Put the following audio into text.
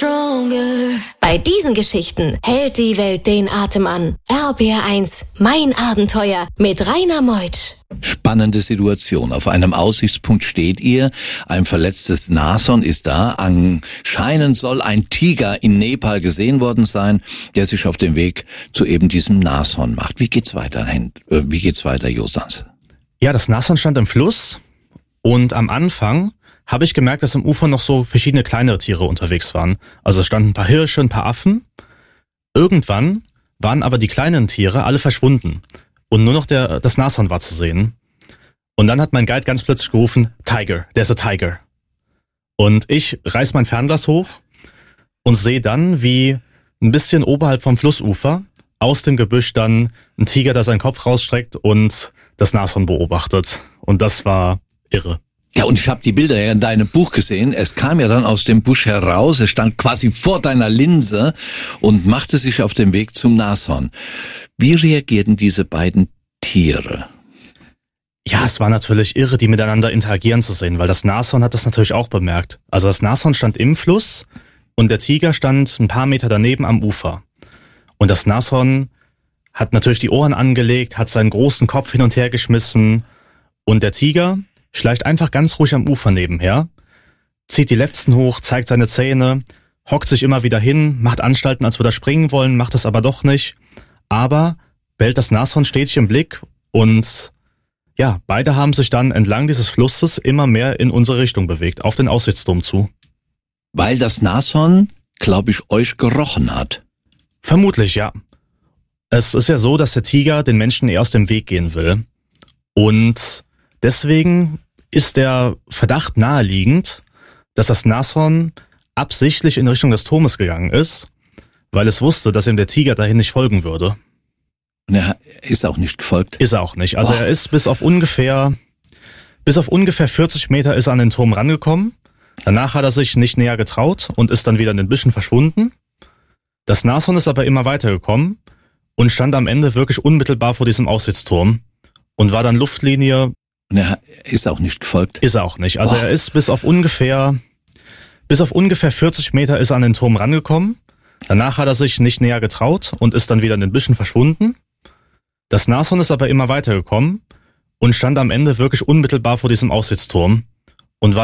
stronger. Bei diesen Geschichten hält die Welt den Atem an. RPR1, mein Abenteuer mit Rainer Meutsch. Spannende Situation. Auf einem Aussichtspunkt steht ihr. Ein verletztes Nashorn ist da. Anscheinend soll ein Tiger in Nepal gesehen worden sein, der sich auf den Weg zu eben diesem Nashorn macht. Wie geht's weiter, Josans? Ja, das Nashorn stand im Fluss und am Anfang habe ich gemerkt, dass am Ufer noch so verschiedene kleinere Tiere unterwegs waren. Also es standen ein paar Hirsche, ein paar Affen. Irgendwann waren aber die kleinen Tiere alle verschwunden. Und nur noch das Nashorn war zu sehen. Und dann hat mein Guide ganz plötzlich gerufen, Tiger, there's a tiger. Und ich reiß mein Fernglas hoch und sehe dann, wie ein bisschen oberhalb vom Flussufer aus dem Gebüsch dann ein Tiger, der seinen Kopf rausstreckt und das Nashorn beobachtet. Und das war irre. Ja, und ich habe die Bilder ja in deinem Buch gesehen. Es kam ja dann aus dem Busch heraus, es stand quasi vor deiner Linse und machte sich auf den Weg zum Nashorn. Wie reagierten diese beiden Tiere? Ja, es war natürlich irre, die miteinander interagieren zu sehen, weil das Nashorn hat das natürlich auch bemerkt. Also das Nashorn stand im Fluss und der Tiger stand ein paar Meter daneben am Ufer. Und das Nashorn hat natürlich die Ohren angelegt, hat seinen großen Kopf hin und her geschmissen und der Tiger schleicht einfach ganz ruhig am Ufer nebenher, zieht die Lefzen hoch, zeigt seine Zähne, hockt sich immer wieder hin, macht Anstalten, als würde er springen wollen, macht es aber doch nicht. Aber behält das Nashorn stetig im Blick und ja, beide haben sich dann entlang dieses Flusses immer mehr in unsere Richtung bewegt, auf den Aussichtsturm zu. Weil das Nashorn, glaube ich, euch gerochen hat. Vermutlich, ja. Es ist ja so, dass der Tiger den Menschen eher aus dem Weg gehen will. Und deswegen ist der Verdacht naheliegend, dass das Nashorn absichtlich in Richtung des Turmes gegangen ist, weil es wusste, dass ihm der Tiger dahin nicht folgen würde. Und er ist auch nicht gefolgt? Ist er auch nicht. Also er ist bis auf ungefähr 40 Meter ist er an den Turm rangekommen. Danach hat er sich nicht näher getraut und ist dann wieder in den Büschen verschwunden. Das Nashorn ist aber immer weitergekommen und stand am Ende wirklich unmittelbar vor diesem Aussichtsturm und war dann Luftlinie. Und er ist auch nicht gefolgt? Ist er auch nicht. Also er ist bis auf ungefähr 40 Meter ist er an den Turm rangekommen. Danach hat er sich nicht näher getraut und ist dann wieder in den Büschen verschwunden. Das Nashorn ist aber immer weitergekommen und stand am Ende wirklich unmittelbar vor diesem Aussichtsturm